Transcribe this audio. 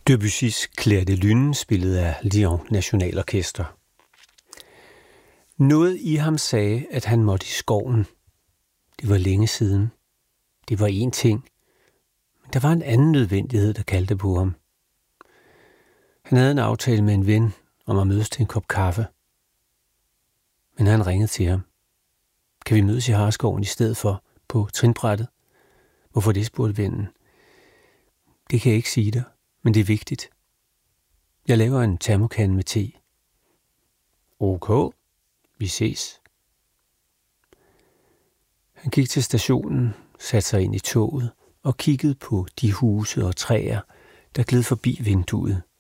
Debussys Clair de Lune, spillet af Lyon Nationalorkester. Noget i ham sagde, at han måtte i skoven. Det var længe siden. Det var én ting. Men der var en anden nødvendighed, der kaldte på ham. Han havde en aftale med en ven om at mødes til en kop kaffe. Men han ringede til ham. Kan vi mødes i Hareskoven i stedet for på trinbrættet? Hvorfor det, spurgte vennen. Det kan jeg ikke sige dig, men det er vigtigt. Jeg laver en termokande med te. Okay, vi ses. Han gik til stationen, satte sig ind i toget og kiggede på de huse og træer, der gled forbi vinduet.